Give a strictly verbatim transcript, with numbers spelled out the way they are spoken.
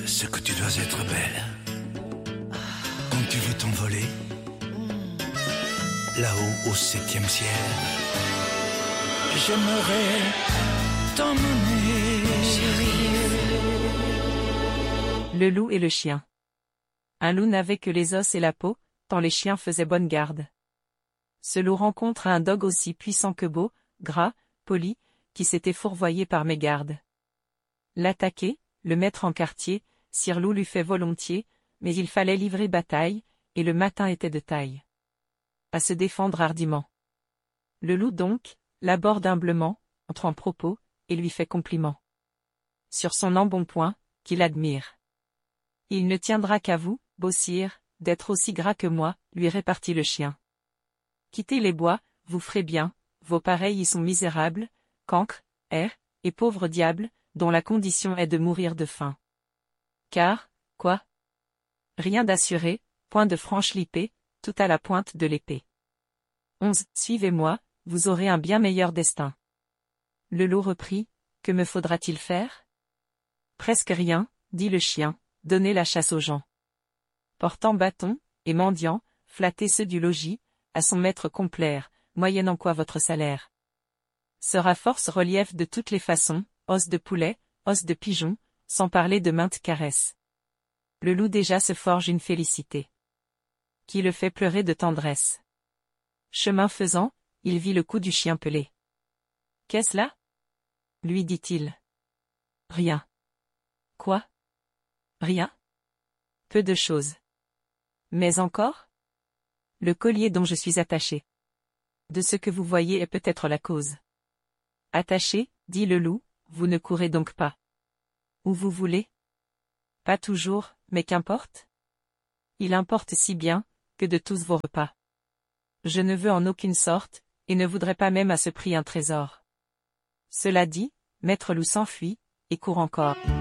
ce que tu dois être belle. Quand tu veux t'envoler, là-haut au septième ciel, j'aimerais t'emmener. Le loup et le chien. Un loup n'avait que les os et la peau, tant les chiens faisaient bonne garde. Ce loup rencontre un dogue aussi puissant que beau, gras, poli, qui s'était fourvoyé par mégarde. L'attaquer, le mettre en quartier, sire loup lui fait volontiers, mais il fallait livrer bataille, et le matin était de taille à se défendre hardiment. Le loup donc, l'aborde humblement, entre en propos, et lui fait compliment sur son embonpoint, qu'il admire. Il ne tiendra qu'à vous, beau sire, d'être aussi gras que moi, lui répartit le chien. Quittez les bois, vous ferez bien, vos pareils y sont misérables, cancres, airs, et pauvres diables, dont la condition est de mourir de faim. Car, quoi? Rien d'assuré, point de franche lipée, tout à la pointe de l'épée. onze. Suivez-moi, vous aurez un bien meilleur destin. Le loup reprit, que me faudra-t-il faire? Presque rien, dit le chien, donner la chasse aux gens. Portant bâton, et mendiant, flatter ceux du logis, à son maître complaire, moyennant quoi votre salaire sera force relief de toutes les façons, os de poulet, os de pigeon, sans parler de maintes caresses. Le loup déjà se forge une félicité qui le fait pleurer de tendresse. Chemin faisant, il vit le cou du chien pelé. Qu'est-ce là? Lui dit-il. Rien. Quoi? Rien? Peu de choses. Mais encore? Le collier dont je suis attaché. De ce que vous voyez est peut-être la cause. Attaché, dit le loup, vous ne courez donc pas. Où vous voulez? Pas toujours, mais qu'importe? Il importe si bien, que de tous vos repas. Je ne veux en aucune sorte, et ne voudrais pas même à ce prix un trésor. Cela dit, maître loup s'enfuit, et court encore.